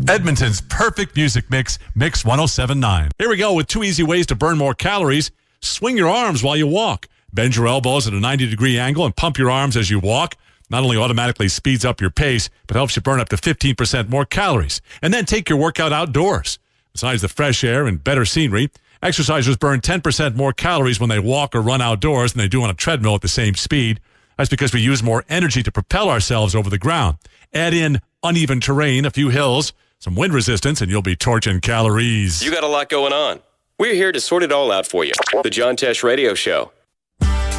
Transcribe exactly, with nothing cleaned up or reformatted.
Edmonton's perfect music mix, Mix one oh seven point nine. Here we go with two easy ways to burn more calories. Swing your arms while you walk. Bend your elbows at a ninety degree angle and pump your arms as you walk. Not only automatically speeds up your pace, but helps you burn up to fifteen percent more calories. And then take your workout outdoors. Besides the fresh air and better scenery, exercisers burn ten percent more calories when they walk or run outdoors than they do on a treadmill at the same speed. That's because we use more energy to propel ourselves over the ground. Add in uneven terrain, a few hills, some wind resistance, and you'll be torching calories. You got a lot going on. We're here to sort it all out for you. The John Tesh Radio Show.